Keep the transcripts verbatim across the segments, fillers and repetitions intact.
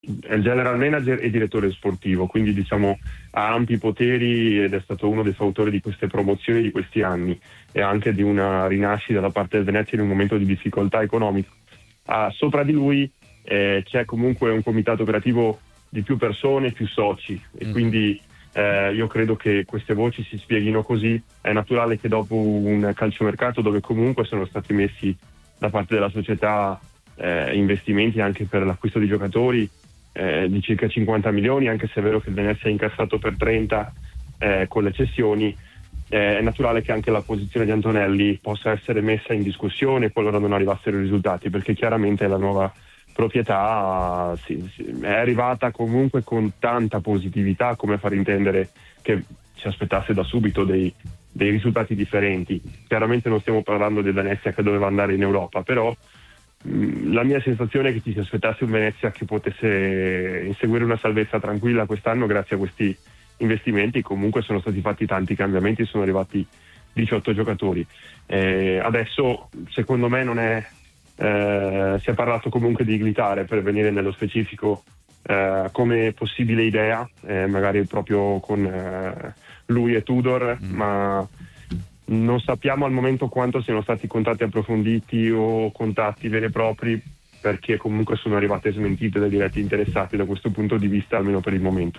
è il general manager e direttore sportivo, quindi diciamo ha ampi poteri ed è stato uno dei fautori di queste promozioni di questi anni e anche di una rinascita da parte del Venezia in un momento di difficoltà economica. Ah, sopra di lui eh, c'è comunque un comitato operativo di più persone, più soci e Mm. quindi eh, io credo che queste voci si spieghino così. È naturale che dopo un calciomercato dove comunque sono stati messi da parte della società eh, investimenti anche per l'acquisto di giocatori eh, di circa cinquanta milioni, anche se è vero che il Venezia ha incassato per trenta eh, con le cessioni, eh, è naturale che anche la posizione di Antonelli possa essere messa in discussione qualora non arrivassero i risultati, perché chiaramente la nuova proprietà sì, sì, è arrivata comunque con tanta positività, come a far intendere che ci aspettasse da subito dei, dei risultati differenti. Chiaramente non stiamo parlando del Venezia che doveva andare in Europa, però mh, la mia sensazione è che ci si aspettasse un Venezia che potesse inseguire una salvezza tranquilla quest'anno grazie a questi investimenti. Comunque sono stati fatti tanti cambiamenti, sono arrivati diciotto giocatori. Eh, adesso secondo me non è Eh, si è parlato comunque di Iglitare, per venire nello specifico, eh, come possibile idea, eh, magari proprio con eh, lui e Tudor, mm. ma non sappiamo al momento quanto siano stati contatti approfonditi o contatti veri e propri, perché comunque sono arrivate smentite dai diretti interessati da questo punto di vista, almeno per il momento.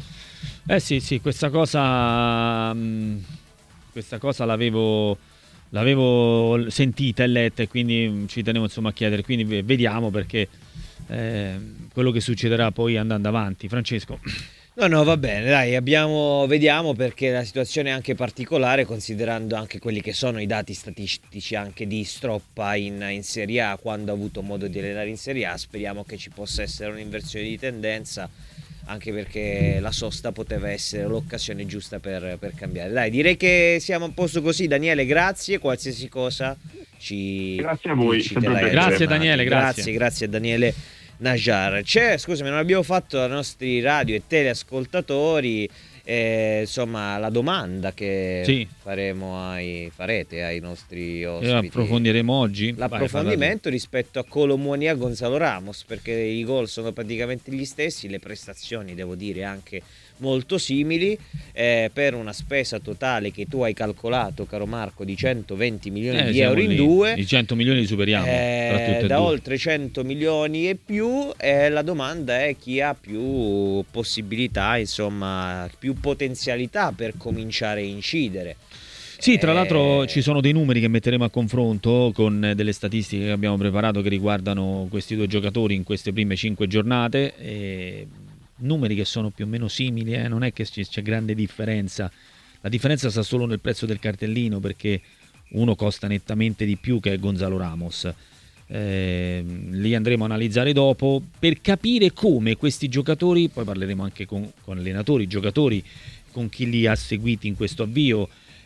Eh sì, sì, questa cosa, mh, questa cosa l'avevo... l'avevo sentita e letta e quindi ci tenevo insomma a chiedere, quindi vediamo perché eh, quello che succederà poi andando avanti. Francesco. No, no, va bene, dai, abbiamo, vediamo, perché la situazione è anche particolare considerando anche quelli che sono i dati statistici anche di Stroppa in, in Serie A, quando ha avuto modo di allenare in Serie A. Speriamo che ci possa essere un'inversione di tendenza, anche perché la sosta poteva essere l'occasione giusta per, per cambiare. Dai, direi che siamo a posto così. Daniele, grazie, qualsiasi cosa ci grazie a voi, ci grazie Daniele, grazie. grazie grazie a Daniele Najar. C'è, scusami, non abbiamo fatto ai nostri radio e teleascoltatori eh, insomma la domanda che sì. faremo ai farete ai nostri ospiti. E approfondiremo oggi l'approfondimento Vai, rispetto a Colomoni e a Gonzalo Ramos, perché i gol sono praticamente gli stessi, le prestazioni devo dire anche molto simili, eh, per una spesa totale che tu hai calcolato, caro Marco, di centoventi milioni eh, di euro in lì. due. I cento milioni li superiamo eh, tra tutte e da due. oltre cento milioni e più. Eh, la domanda è chi ha più possibilità, insomma, più potenzialità per cominciare a incidere. Sì, tra l'altro ci sono dei numeri che metteremo a confronto con delle statistiche che abbiamo preparato che riguardano questi due giocatori in queste prime cinque giornate. E numeri che sono più o meno simili, eh? Non è che c'è grande differenza. La differenza sta solo nel prezzo del cartellino, perché uno costa nettamente di più, che è Gonzalo Ramos. Eh, li andremo a analizzare dopo per capire come questi giocatori, poi parleremo anche con, con allenatori, giocatori, con chi li ha seguiti in questo avvio,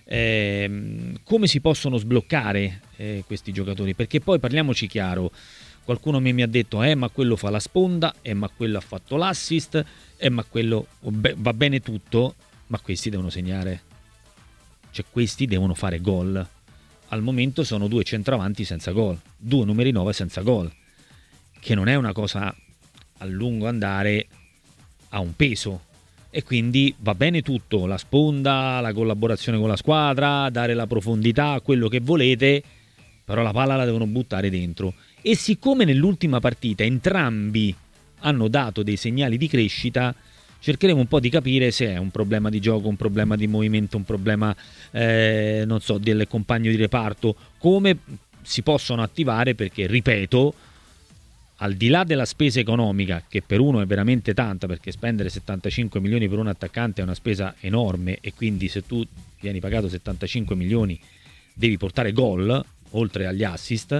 eh, come si possono sbloccare eh, questi giocatori, perché poi parliamoci chiaro. Qualcuno mi ha detto, eh ma quello fa la sponda, eh ma quello ha fatto l'assist, eh ma quello va bene tutto, ma questi devono segnare. Cioè questi devono fare gol. Al momento sono due centravanti senza gol, due numeri nove senza gol, che non è una cosa a lungo andare, ha un peso. E quindi va bene tutto, la sponda, la collaborazione con la squadra, dare la profondità, quello che volete, però la palla la devono buttare dentro. E siccome nell'ultima partita entrambi hanno dato dei segnali di crescita, cercheremo un po' di capire se è un problema di gioco, un problema di movimento, un problema, eh, non so, del compagno di reparto, come si possono attivare, perché, ripeto, al di là della spesa economica, che per uno è veramente tanta, perché spendere settantacinque milioni per un attaccante è una spesa enorme, e quindi se tu vieni pagato settantacinque milioni devi portare gol, oltre agli assist.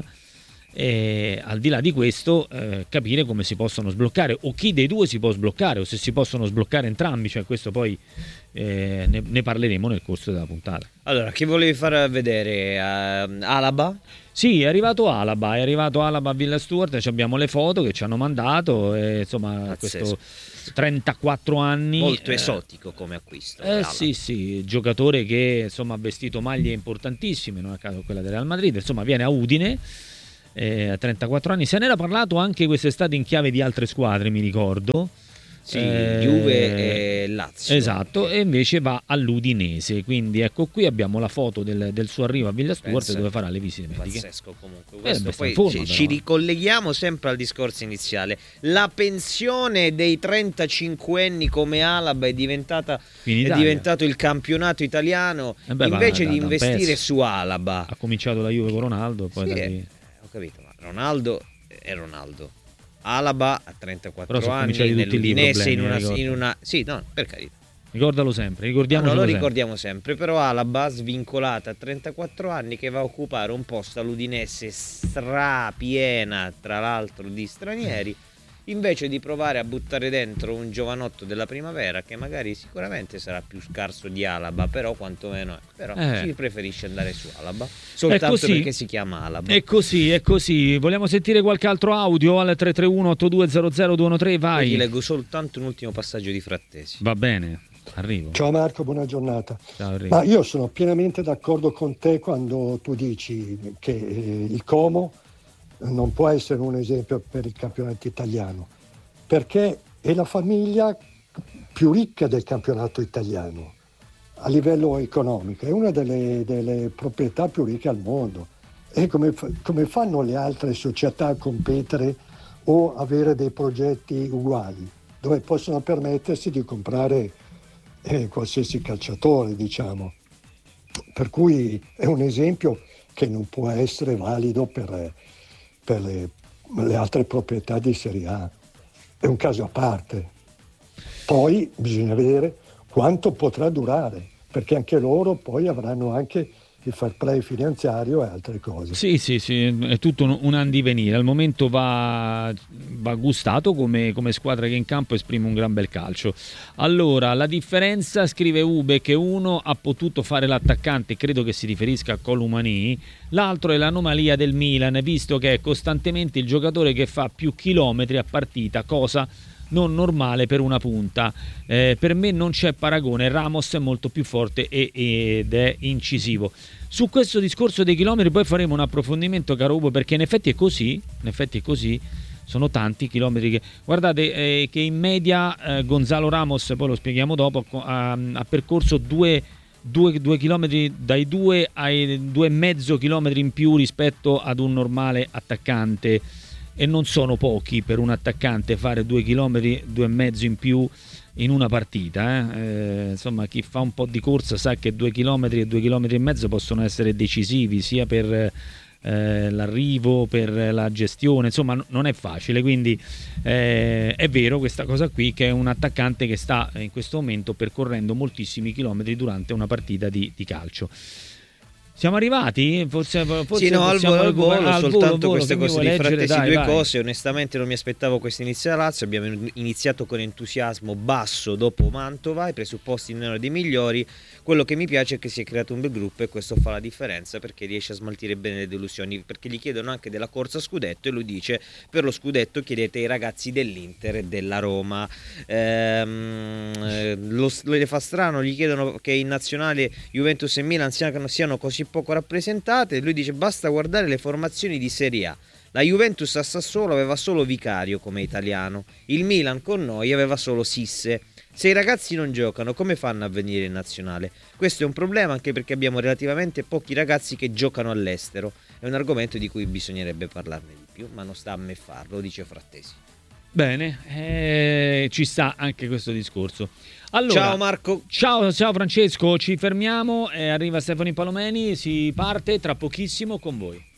E al di là di questo, eh, capire come si possono sbloccare, o chi dei due si può sbloccare, o se si possono sbloccare entrambi. Cioè questo poi eh, ne, ne parleremo nel corso della puntata. Allora, chi volevi far vedere? Uh, Alaba? Sì, è arrivato Alaba, è arrivato Alaba a Villa Stuart, abbiamo le foto che ci hanno mandato, e, insomma, Pazzesco. Questo trentaquattro anni, molto eh, esotico come acquisto. Eh sì, sì, giocatore che insomma ha vestito maglie importantissime, non a caso quella del Real Madrid, insomma viene a Udine. eh, a trentaquattro anni. Se ne era parlato anche quest'estate in chiave di altre squadre, mi ricordo. Sì, eh, Juve e Lazio. Esatto, e invece va all'Udinese, quindi ecco qui abbiamo la foto del, del suo arrivo a Villa Stuart dove farà le visite mediche. Pazzesco comunque. Eh, Questo poi forma, ci, però. ci ricolleghiamo sempre al discorso iniziale. La pensione dei trentacinquenni come Alaba è diventata è diventato il campionato italiano, eh beh, invece va, di da, da investire su Alaba. Ha cominciato la Juve con Ronaldo, poi sì, da è, lì... ho capito, ma Ronaldo è Ronaldo. Alaba a trentaquattro anni tutti nell'Udinese in una, problemi, in una sì, no, per carità. Ricordalo sempre, ricordiamo. No, no, lo sempre. ricordiamo sempre, però Alaba svincolata a trentaquattro anni che va a occupare un posto all'Udinese strapiena, tra l'altro, di stranieri, invece di provare a buttare dentro un giovanotto della primavera che magari sicuramente sarà più scarso di Alaba, però quantomeno è. Però eh. si preferisce andare su Alaba soltanto perché si chiama Alaba. È così, è così. Vogliamo sentire qualche altro audio al tre tre uno otto due zero zero due uno tre, vai. Poi ti leggo soltanto un ultimo passaggio di Frattesi. Va bene, arrivo. Ciao Marco, buona giornata. Ciao, Ma io sono pienamente d'accordo con te quando tu dici che eh, il Como non può essere un esempio per il campionato italiano, perché è la famiglia più ricca del campionato italiano a livello economico, è una delle, delle proprietà più ricche al mondo. E come, come fanno le altre società a competere o avere dei progetti uguali, dove possono permettersi di comprare eh, qualsiasi calciatore, diciamo. Per cui è un esempio che non può essere valido per, per le, le altre proprietà di Serie A. È un caso a parte. Poi bisogna vedere quanto potrà durare, perché anche loro poi avranno anche il fair play finanziario e altre cose. Sì, sì, sì, è tutto un, un andivenire. Al momento va, va gustato come, come squadra che in campo esprime un gran bel calcio. Allora, la differenza, scrive Ube, che uno ha potuto fare l'attaccante, credo che si riferisca a Columani, l'altro è l'anomalia del Milan, visto che è costantemente il giocatore che fa più chilometri a partita, cosa non normale per una punta. Eh, per me non c'è paragone, Ramos è molto più forte e, ed è incisivo. Su questo discorso dei chilometri poi faremo un approfondimento, caro Ugo, perché in effetti è così, in effetti è così, sono tanti chilometri che... Guardate eh, che in media eh, Gonzalo Ramos, poi lo spieghiamo dopo, ha, ha percorso due, due, due chilometri, dai due ai due e mezzo chilometri in più rispetto ad un normale attaccante, e non sono pochi per un attaccante fare due chilometri, due e mezzo in più in una partita. Eh? Eh, insomma, chi fa un po' di corsa sa che due chilometri e due chilometri e mezzo possono essere decisivi sia per eh, l'arrivo, per la gestione, insomma non è facile, quindi eh, è vero questa cosa qui, che è un attaccante che sta in questo momento percorrendo moltissimi chilometri durante una partita di, di calcio. Siamo arrivati? Forse, forse sì, no, al volo, al volo, al soltanto volo, volo, queste cose di Frattesi, dai, due vai. cose. Onestamente non mi aspettavo questo inizio da Lazio, abbiamo iniziato con entusiasmo basso dopo Mantova, i presupposti non erano dei migliori. Quello che mi piace è che si è creato un bel gruppo e questo fa la differenza, perché riesce a smaltire bene le delusioni, perché gli chiedono anche della corsa scudetto e lui dice: per lo scudetto chiedete ai ragazzi dell'Inter e della Roma. Ehm, lo, le fa strano, gli chiedono che in nazionale Juventus e Milan siano, siano così poco rappresentate, lui dice basta guardare le formazioni di Serie A. La Juventus a Sassuolo aveva solo Vicario come italiano, il Milan con noi aveva solo Sisse. Se i ragazzi non giocano, come fanno a venire in nazionale? Questo è un problema, anche perché abbiamo relativamente pochi ragazzi che giocano all'estero. È un argomento di cui bisognerebbe parlarne di più, ma non sta a me farlo, dice Frattesi. Bene, eh, ci sta anche questo discorso. Allora, ciao Marco. Ciao, ciao Francesco, ci fermiamo, eh, arriva Stefano Palomeni, si parte tra pochissimo con voi.